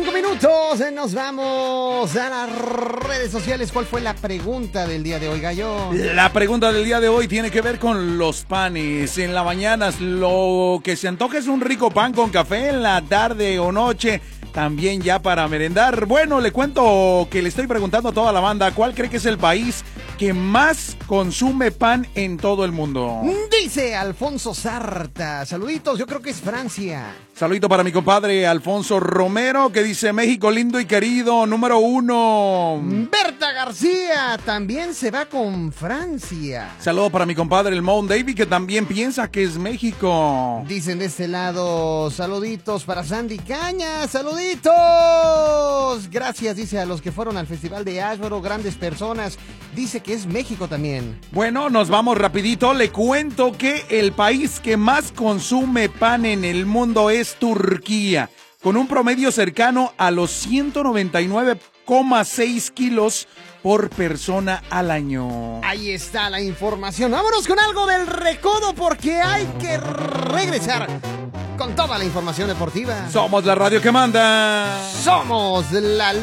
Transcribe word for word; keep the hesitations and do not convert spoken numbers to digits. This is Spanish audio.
Cinco minutos, nos vamos a las redes sociales. ¿Cuál fue la pregunta del día de hoy, Gallo? La pregunta del día de hoy tiene que ver con los panes. En la mañana lo que se antoja es un rico pan con café, en la tarde o noche también ya para merendar. Bueno, le cuento que le estoy preguntando a toda la banda, ¿cuál cree que es el país que más consume pan en todo el mundo? Dice Alfonso Sarta. Saluditos, yo creo que es Francia. Saludito para mi compadre Alfonso Romero, que dice México lindo y querido, número uno. Berta García también se va con Francia. Saludo para mi compadre el Mount David, que también piensa que es México. Dicen de este lado, saluditos para Sandy Caña, saluditos. Gracias, dice, a los que fueron al Festival de Ashboro, grandes personas. Dice que es México también. Bueno, nos vamos rapidito. Le cuento que el país que más consume pan en el mundo es Turquía, con un promedio cercano a los ciento noventa y nueve coma seis kilos por persona al año. Ahí está la información. Vámonos con algo del recodo porque hay que regresar con toda la información deportiva. Somos la radio que manda. Somos la